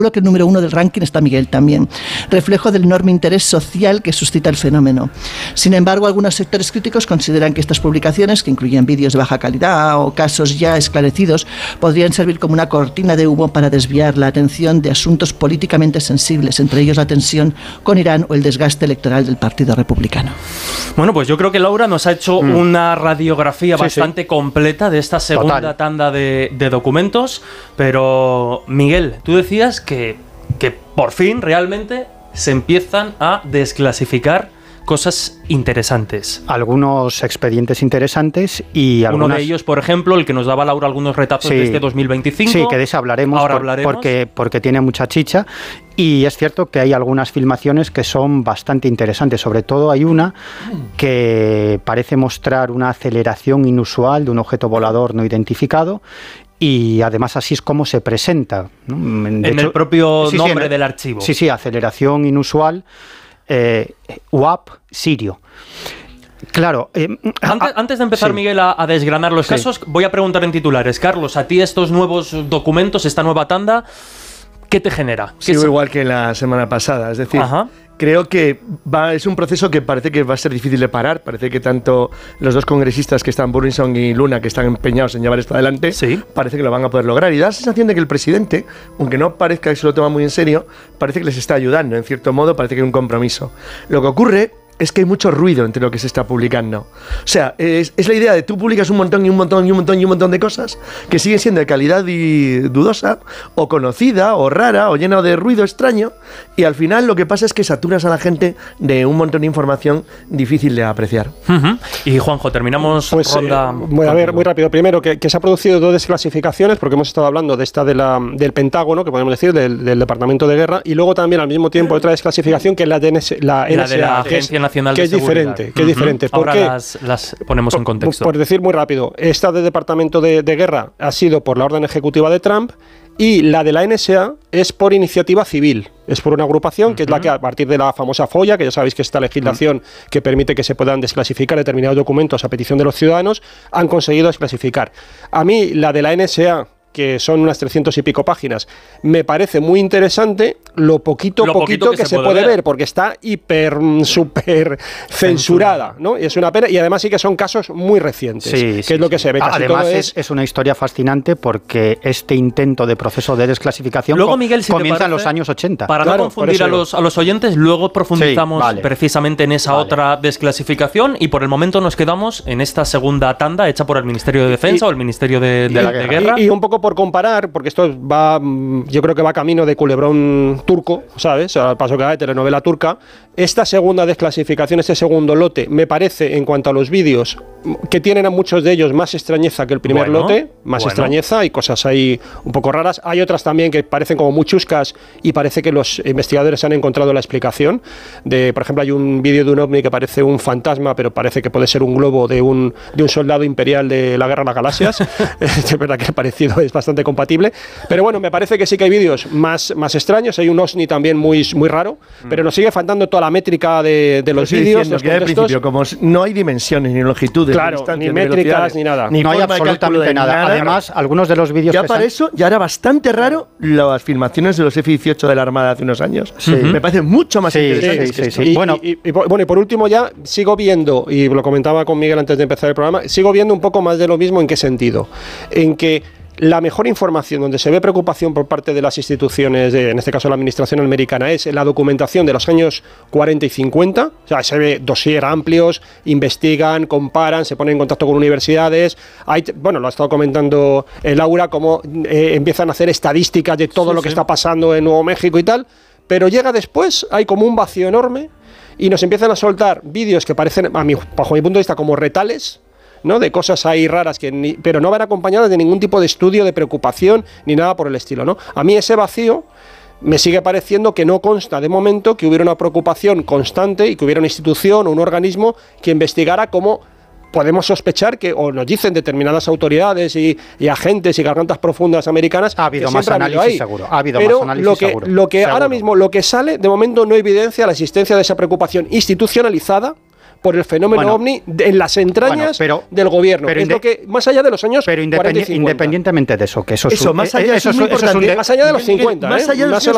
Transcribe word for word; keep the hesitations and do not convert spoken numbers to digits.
que el número uno del ranking está Miguel también, reflejo del enorme interés social que suscita el fenómeno. Sin embargo, algunos sectores críticos consideran que estas publicaciones, que incluyen vídeos de baja calidad o casos ya esclarecidos, podrían servir como una cortina de humo para desviar la atención de asuntos políticamente sensibles, entre ellos la tensión con Irán o el desgaste electoral del Partido Republicano. Bueno, pues yo creo que Laura nos ha hecho mm. una radiografía sí, bastante sí. completa de esta segunda Total. tanda de, de documentos, pero Miguel, tú decías que Que, que por fin realmente se empiezan a desclasificar cosas interesantes. Algunos expedientes interesantes y algunas... Uno de ellos, por ejemplo, el que nos daba Laura algunos retazos sí, de este dos mil veinticinco. Sí, que de ese hablaremos, Ahora por, hablaremos. Porque, porque tiene mucha chicha. Y es cierto que hay algunas filmaciones que son bastante interesantes. Sobre todo hay una que parece mostrar una aceleración inusual de un objeto volador no identificado. Y además así es como se presenta, ¿no? En hecho, el propio sí, nombre sí, del archivo. Sí, sí, aceleración inusual, eh, U A P sirio. Claro. Eh, antes, a, antes de empezar, sí. Miguel, a, a desgranar los sí. casos, voy a preguntar en titulares. Carlos, a ti estos nuevos documentos, esta nueva tanda, ¿qué te genera? ¿Qué Sigo igual que la semana pasada, es decir... Ajá. Creo que va, es un proceso que parece que va a ser difícil de parar. Parece que tanto los dos congresistas que están, Burlinson y Luna, que están empeñados en llevar esto adelante, sí. parece que lo van a poder lograr. Y da la sensación de que el presidente, aunque no parezca que se lo toma muy en serio, parece que les está ayudando, en cierto modo, parece que hay un compromiso. Lo que ocurre es que hay mucho ruido entre lo que se está publicando. O sea, es, es la idea de tú publicas un montón y un montón y un montón y un montón de cosas que siguen siendo de calidad y dudosa, o conocida, o rara, o llena de ruido extraño, y al final lo que pasa es que saturas a la gente de un montón de información difícil de apreciar. Uh-huh. Y Juanjo, terminamos pues, ronda... Eh, voy a ver, muy rápido. Primero, que, que se ha producido dos desclasificaciones, porque hemos estado hablando de esta de la, del Pentágono, que podemos decir, del, del Departamento de Guerra, y luego también al mismo tiempo otra desclasificación que es la de la, la de la Agencia Nacional que de es Seguridad. diferente, que es uh-huh. diferente. ¿Por Ahora qué? Las, las ponemos en contexto. Por, por decir muy rápido, esta del Departamento de, de Guerra ha sido por la orden ejecutiva de Trump y la de la N S A es por iniciativa civil. Es por una agrupación uh-huh. que es la que a partir de la famosa FOIA, que ya sabéis que esta legislación uh-huh. que permite que se puedan desclasificar determinados documentos a petición de los ciudadanos, han conseguido desclasificar. A mí la de la N S A, que son unas trescientas y pico páginas, me parece muy interesante lo poquito, lo poquito, poquito que, que se, se puede ver. ver, porque está hiper, súper censurada, ¿no? Y es una pena, y además sí que son casos muy recientes, sí, que sí, es lo que sí. se ve. Casi además todo es, es... es una historia fascinante porque este intento de proceso de desclasificación luego, Miguel, si comienza parece, en los años ochenta. Para claro, no confundir a los, a los oyentes, luego profundizamos sí, vale. precisamente en esa vale. otra desclasificación, y por el momento nos quedamos en esta segunda tanda hecha por el Ministerio de Defensa y, o el Ministerio de, de, y, la, de Guerra. Y, y un poco por comparar, porque esto va, yo creo que va camino de culebrón turco, ¿sabes? Al paso que va de telenovela turca. Esta segunda desclasificación, este segundo lote, me parece, en cuanto a los vídeos, que tienen a muchos de ellos más extrañeza que el primer bueno, lote, más bueno. extrañeza y cosas ahí un poco raras. Hay otras también que parecen como muy chuscas y parece que los investigadores han encontrado la explicación. De, por ejemplo, hay un vídeo de un ovni que parece un fantasma, pero parece que puede ser un globo de un, de un soldado imperial de la Guerra de las Galaxias. Es verdad que el parecido es bastante compatible. Pero bueno, me parece que sí que hay vídeos más, más extraños. Hay un OSNI también muy, muy raro, mm. pero nos sigue faltando toda la métrica de, de los vídeos. Los que al principio, como no hay dimensiones ni longitudes, claro, ni, ni métricas ni nada. Ni no hay absolutamente nada. nada. Además, algunos de los vídeos. Ya para eso ya era bastante raro las filmaciones de los F dieciocho de la Armada hace unos años. Sí. Uh-huh. Me parece mucho más sí, interesante. Sí, sí, sí. Y, bueno, y, y, y, bueno, y por último ya sigo viendo, y lo comentaba con Miguel antes de empezar el programa, sigo viendo un poco más de lo mismo. ¿En qué sentido? En que la mejor información, donde se ve preocupación por parte de las instituciones, de, en este caso la administración americana, es la documentación de los años cuarenta y cincuenta. O sea, se ve dossier amplios, investigan, comparan, se ponen en contacto con universidades. Hay, bueno, lo ha estado comentando eh, Laura, cómo eh, empiezan a hacer estadísticas de todo sí, lo que sí. está pasando en Nuevo México y tal. Pero llega después, hay como un vacío enorme y nos empiezan a soltar vídeos que parecen, a mi, bajo mi punto de vista, como retales, ¿no? De cosas ahí raras, que ni, pero no van acompañadas de ningún tipo de estudio, de preocupación, ni nada por el estilo, ¿no? A mí ese vacío me sigue pareciendo que no consta de momento que hubiera una preocupación constante y que hubiera una institución o un organismo que investigara cómo podemos sospechar que, o nos dicen determinadas autoridades y, y agentes y gargantas profundas americanas, ha habido que más análisis ahí. seguro. Ha habido pero más análisis lo que, seguro. Lo que seguro. ahora mismo, lo que sale, de momento no evidencia la existencia de esa preocupación institucionalizada por el fenómeno bueno, ovni en las entrañas bueno, pero, del gobierno. Pero es lo que, más allá de los años pero cuarenta y cincuenta. Independientemente de eso, que eso, eso es más allá, eso, eso es muy eso es un, importante. Más allá de los cincuenta, más allá de los, más allá